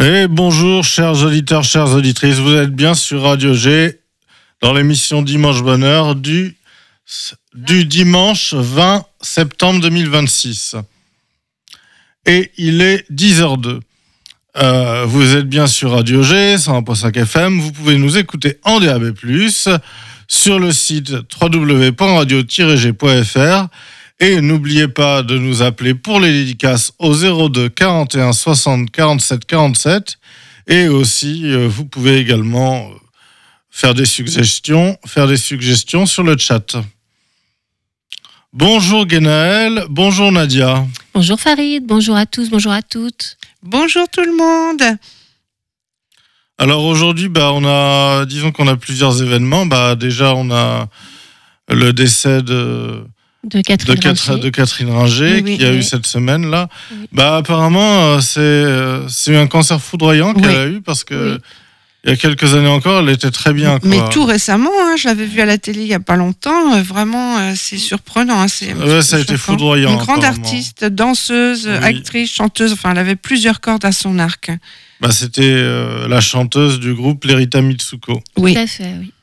Et bonjour chers auditeurs, chères auditrices, vous êtes bien sur Radio G dans l'émission Dimanche Bonheur du dimanche 20 septembre 2026. Et il est 10h02. Vous êtes bien sur Radio G, 101.5 FM, vous pouvez nous écouter en DAB+, sur le site www.radio-g.fr. Et n'oubliez pas de nous appeler pour les dédicaces au 02 41 60 47 47. Et aussi, vous pouvez également faire des suggestions sur le chat. Bonjour Guénaël, bonjour Nadia. Bonjour Farid, bonjour à tous, bonjour à toutes. Bonjour tout le monde. Alors aujourd'hui, on a plusieurs événements. Déjà, on a le décès de Catherine Ringer, oui, qui a eu cette semaine-là. Oui. Apparemment, c'est un cancer foudroyant qu'elle a eu, parce que il y a quelques années encore, elle était très bien. Mais tout récemment, je l'avais vue à la télé il n'y a pas longtemps. Vraiment, c'est surprenant. Ça a été foudroyant. Une grande artiste, danseuse, actrice, chanteuse. Enfin, elle avait plusieurs cordes à son arc. C'était la chanteuse du groupe Lerita Mitsuko. Oui. Tout à fait, oui.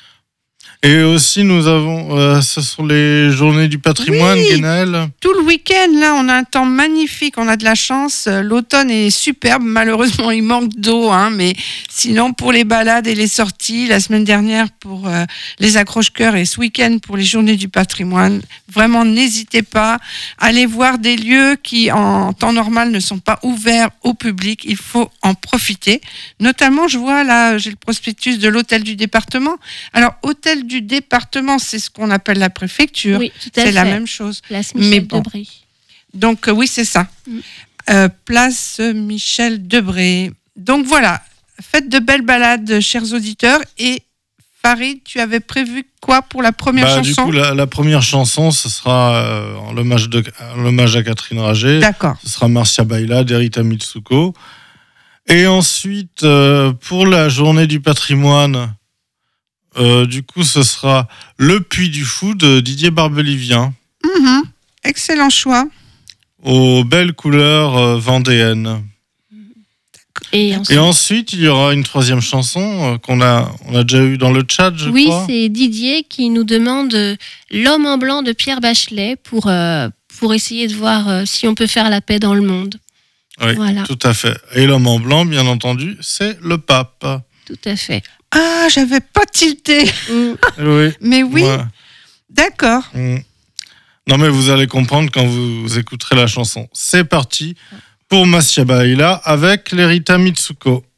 Et aussi, nous avons, ce sont les journées du patrimoine, Guénaël. Tout le week-end, là, on a un temps magnifique, on a de la chance. L'automne est superbe, malheureusement, il manque d'eau, mais sinon, pour les balades et les sorties, la semaine dernière pour les accroche-cœurs et ce week-end pour les journées du patrimoine, vraiment, n'hésitez pas à aller voir des lieux qui, en temps normal, ne sont pas ouverts au public. Il faut en profiter. Notamment, je vois, là, j'ai le prospectus de l'hôtel du département. Alors, hôtel du département, c'est ce qu'on appelle la préfecture. Oui, tout à fait. C'est la même chose. Place Michel Debré. Donc, oui, c'est ça. Place Michel Debré. Donc, voilà. Faites de belles balades, chers auditeurs. Et Farid, tu avais prévu quoi pour la première chanson ? Du coup, la première chanson, ce sera l'hommage à Catherine Ringer. D'accord. Ce sera Marcia Baila d'Erita Mitsuko. Et ensuite, pour la journée du patrimoine, du coup, ce sera Le Puy du Fou de Didier Barbelivien. Excellent choix. Aux belles couleurs vendéennes. Et ensuite, il y aura une troisième chanson qu'on a déjà eue dans le chat, je crois. Oui, c'est Didier qui nous demande L'homme en blanc de Pierre Bachelet pour essayer de voir si on peut faire la paix dans le monde. Oui, voilà. Tout à fait. Et l'homme en blanc, bien entendu, c'est le pape. Tout à fait. Ah, j'avais pas tilté. Oui. Mais oui, d'accord. Non, mais vous allez comprendre quand vous écouterez la chanson. C'est parti pour Marcia Baila avec Lerita Mitsuko.